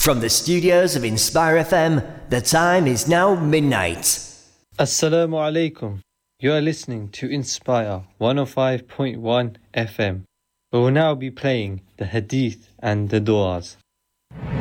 From the studios of Inspire FM, the time is now midnight. Assalamu alaikum. You are listening to Inspire 105.1 FM. We will now be playing the Hadith and the Du'as.